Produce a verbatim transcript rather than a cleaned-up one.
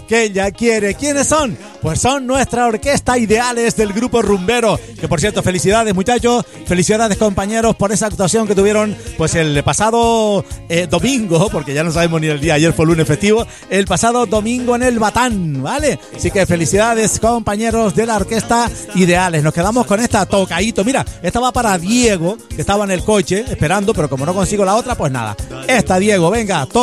que ella quiere. ¿Quiénes son? Pues son nuestra orquesta Ideales del grupo rumbero, que por cierto, felicidades muchachos, felicidades compañeros por esa actuación que tuvieron pues el pasado eh, domingo, porque ya no sabemos ni el día, ayer fue lunes festivo, el pasado domingo en el Batán, ¿vale? Así que felicidades compañeros de la orquesta Ideales. Nos quedamos con esta tocadito, mira, esta va para Diego, que estaba en el coche esperando, pero como no consigo la otra, pues nada, esta Diego, venga, to